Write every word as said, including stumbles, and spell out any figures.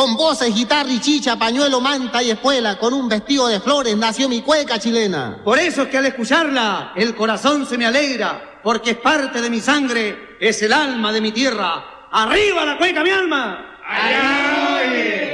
Con voces, guitarra y chicha, pañuelo, manta y espuela, con un vestido de flores, nació mi cueca chilena. Por eso es que al escucharla, el corazón se me alegra, porque es parte de mi sangre, es el alma de mi tierra. ¡Arriba la cueca, mi alma! ¡Allá, oye!